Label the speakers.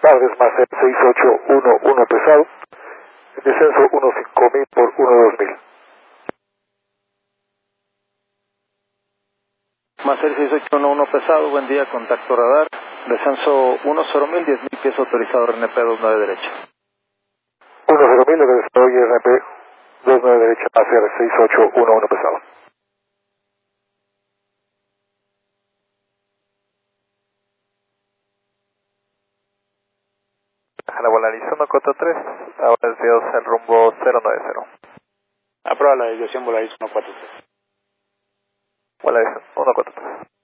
Speaker 1: Vargas más 6811 pesado, descenso 15000 por 12000.
Speaker 2: Más 6811 pesado, buen día, contacto radar, descenso 10000, 10.000 pies autorizado, RNP 29 derecha.
Speaker 1: 10000, lo que estoy RNP 29 derecha, más 6811 pesado.
Speaker 3: La Volaris 143, ahora desvíos al rumbo 090.
Speaker 4: Aprueba la desviación Volaris 143.
Speaker 3: Volaris 143.